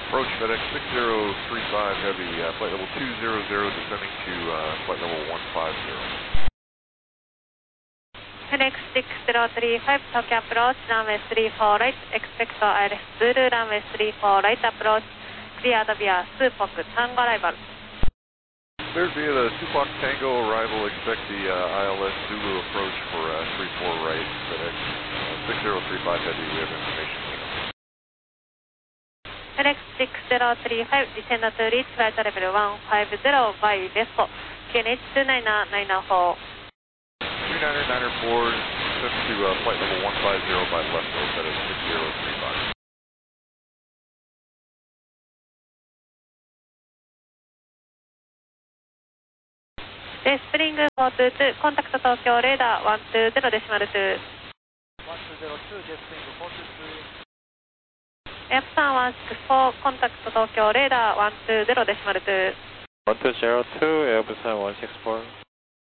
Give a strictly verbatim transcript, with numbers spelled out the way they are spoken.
Approach FedEx six zero three five Heavy, uh, flight level two zero zero descending to uh, flight level one five zero. FedEx six zero three five Tokyo approach, runway three four right, expect I L S Zulu, runway three four right approach, cleared via Supok Tango arrival. Cleared via the Supok Tango arrival, expect the uh, I L S Zulu approach for uh, three four right, FedEx uh, six zero three five Heavy, we have information. FedEx six zero three five, descend to reach flight level one five zero by left, Q N H two nine nine four. two nine nine four, descend to uh, flight level one five zero by left, FedEx six zero three five. Spring four two two, contact Tokyo radar one two zero decimal two. one two zero two, jet spring four two two. Epson one six four, contact Tokyo radar one two zero decimal two. one two zero two, Airbus one six four.